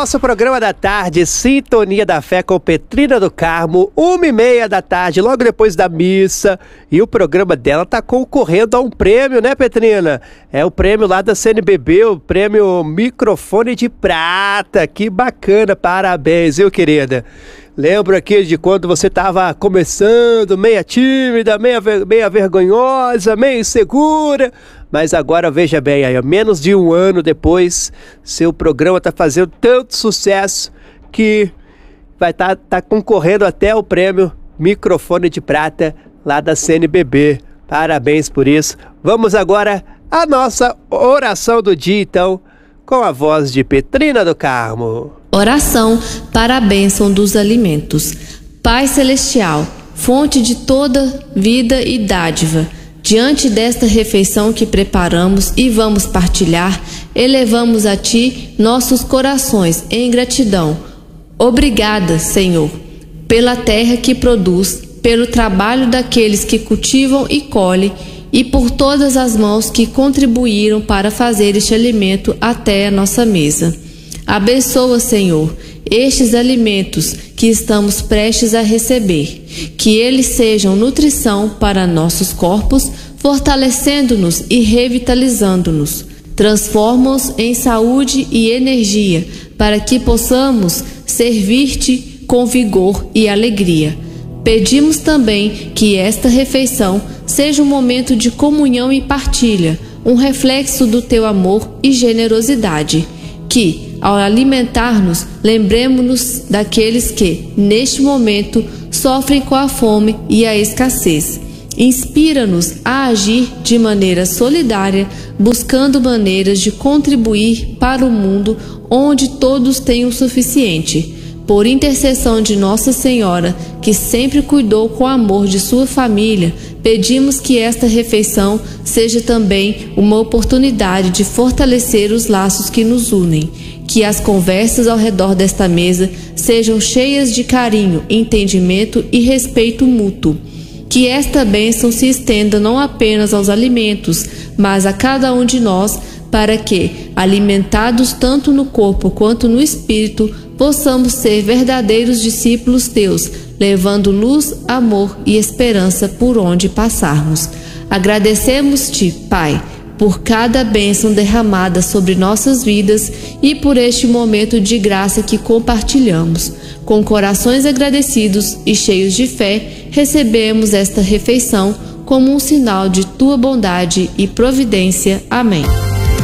nosso programa da tarde, Sintonia da Fé com Petrina do Carmo, 1h30 da tarde, logo depois da missa. E o programa dela tá concorrendo a um prêmio, né, Petrina? É o prêmio lá da CNBB, o prêmio Microfone de Prata. Que bacana, parabéns, viu, querida? Lembro aqui de quando você estava começando, meia tímida, meia vergonhosa, meia insegura. Mas agora, veja bem, aí, menos de um ano depois, seu programa está fazendo tanto sucesso que vai estar concorrendo até o prêmio Microfone de Prata lá da CNBB. Parabéns por isso. Vamos agora à nossa oração do dia, então, com a voz de Petrina do Carmo. Oração para a bênção dos alimentos. Pai Celestial, fonte de toda vida e dádiva, diante desta refeição que preparamos e vamos partilhar, elevamos a Ti nossos corações em gratidão. Obrigada, Senhor, pela terra que produz, pelo trabalho daqueles que cultivam e colhem e por todas as mãos que contribuíram para fazer este alimento até a nossa mesa. Abençoa, Senhor, estes alimentos que estamos prestes a receber, que eles sejam nutrição para nossos corpos, fortalecendo-nos e revitalizando-nos. Transforma-os em saúde e energia, para que possamos servir-te com vigor e alegria. Pedimos também que esta refeição seja um momento de comunhão e partilha, um reflexo do teu amor e generosidade. Que, ao alimentar-nos, lembremos-nos daqueles que, neste momento, sofrem com a fome e a escassez. Inspira-nos a agir de maneira solidária, buscando maneiras de contribuir para o mundo onde todos têm o suficiente. Por intercessão de Nossa Senhora, que sempre cuidou com amor de sua família, pedimos que esta refeição seja também uma oportunidade de fortalecer os laços que nos unem. Que as conversas ao redor desta mesa sejam cheias de carinho, entendimento e respeito mútuo. Que esta bênção se estenda não apenas aos alimentos, mas a cada um de nós, para que, alimentados tanto no corpo quanto no espírito, possamos ser verdadeiros discípulos teus, levando luz, amor e esperança por onde passarmos. Agradecemos-te, Pai, por cada bênção derramada sobre nossas vidas e por este momento de graça que compartilhamos. Com corações agradecidos e cheios de fé, recebemos esta refeição como um sinal de tua bondade e providência. Amém.